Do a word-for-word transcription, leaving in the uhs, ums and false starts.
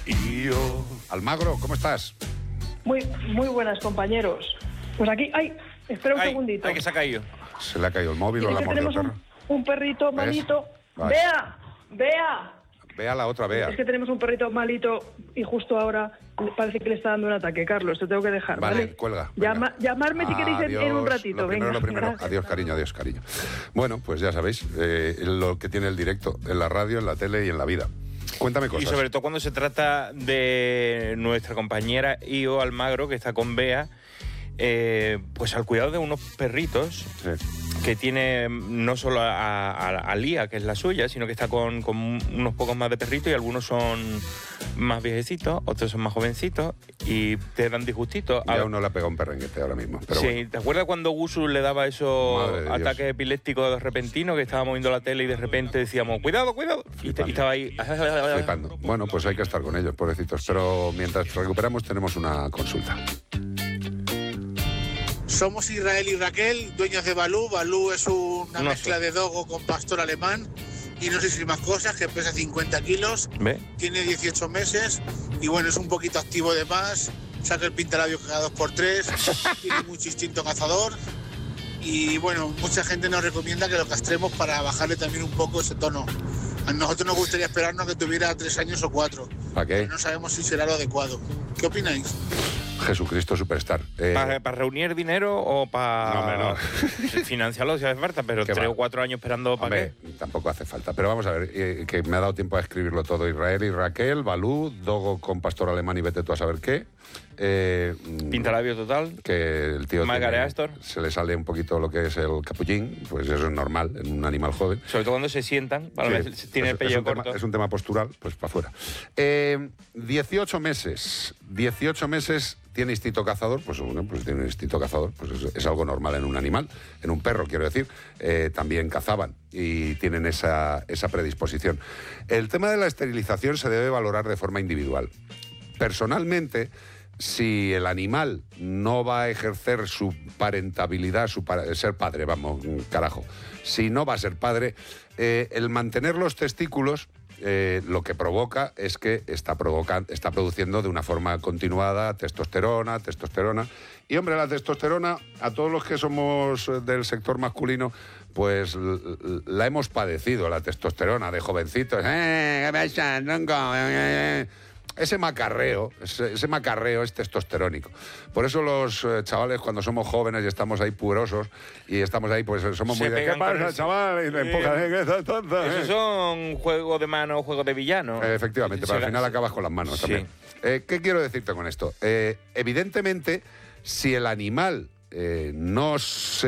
Y yo... Almagro, ¿cómo estás? Muy, muy buenas, compañeros. Pues aquí, ay, espera un Ay, segundito. ay, que se ha caído. ¿Se le ha caído el móvil o Es la que mordido el tenemos perro? un, un perrito malito. Vale. ¡Vea! ¡Vea! Vea la otra, vea. Es que tenemos un perrito malito y justo ahora parece que le está dando un ataque. Carlos, te tengo que dejar, ¿vale? Vale, cuelga. venga. Llama, llamarme si queréis en, en un Adiós, ratito. Lo primero, venga, lo primero. gracias. Adiós, cariño, adiós, cariño. Bueno, pues ya sabéis, eh, lo que tiene el directo en la radio, en la tele y en la vida. Cuéntame cosas. Y sobre todo cuando se trata de nuestra compañera Io Almagro, que está con Bea, eh, pues al cuidado de unos perritos Sí. que tiene no solo a, a, a Lía, que es la suya, sino que está con, con unos pocos más de perritos y algunos son más viejecitos, otros son más jovencitos y te dan disgustitos. Ya A- uno le ha pegado un perrenguete ahora mismo. Pero sí, bueno. ¿te acuerdas cuando Gusu le daba esos Madre de Dios. ataques epilépticos repentinos que estábamos viendo la tele y de repente decíamos, cuidado, cuidado? Y, te- y estaba ahí... Flipando. Bueno, pues hay que estar con ellos, pobrecitos. Pero mientras recuperamos tenemos una consulta. Somos Israel y Raquel, dueños de Balú. Balú es una No mezcla sé. de dogo con pastor alemán y no sé si más cosas, que pesa cincuenta kilos, ¿Ve? tiene dieciocho meses y bueno, es un poquito activo de más, saca el pintalabio cada dos por tres, tiene mucho instinto cazador y bueno, mucha gente nos recomienda que lo castremos para bajarle también un poco ese tono. A nosotros nos gustaría esperarnos que tuviera tres años o cuatro, ¿Para qué? pero no sabemos si será lo adecuado. ¿Qué opináis? Jesucristo Superstar. Eh, ¿Para reunir dinero o para No, hombre, no. financiarlo si hace falta? Pero ¿Qué tres va? o cuatro años esperando para Hombre, qué. tampoco hace falta. Pero vamos a ver, eh, que me ha dado tiempo a escribirlo todo. Israel y Raquel, Balú, Dogo con pastor alemán y vete tú a saber qué. Eh, mm, Pintalabio total. que el tío Margaret tiene- Astor. se le sale un poquito lo que es el capullín, pues eso es normal en un animal joven. Sobre todo cuando se sientan, para Sí, ver si tiene es, el es pellejo un tema, corto. es un tema postural, pues para afuera. Eh, dieciocho meses. dieciocho meses tiene instinto cazador, pues bueno, pues tiene un instinto cazador, pues es, es algo normal en un animal, en un perro, quiero decir. Eh, también cazaban y tienen esa, esa predisposición. El tema de la esterilización se debe valorar de forma individual. Personalmente, si el animal no va a ejercer su parentabilidad, su pa- ser padre, vamos, carajo, si no va a ser padre, eh, el mantener los testículos eh, lo que provoca es que está, provocan- está produciendo de una forma continuada testosterona, testosterona. Y hombre, la testosterona, a todos los que somos eh, del sector masculino, pues l- l- la hemos padecido, la testosterona de jovencitos. Eh, ¿qué pasa, tronco? Eh, eh, eh. Ese macarreo, ese, ese macarreo es testosterónico. Por eso los eh, chavales, cuando somos jóvenes y estamos ahí purosos y estamos ahí, pues somos Se muy de, ¿qué pegan con pasa, el- chaval? Y me Sí. empujan, ¿eh? ¿Qué estás tonta, eh? Esos son juegos de mano, juegos de villano. Eh, Efectivamente, pero Se al final la- acabas con las manos Sí. también. Eh, ¿Qué quiero decirte con esto? Eh, evidentemente, si el animal eh, no se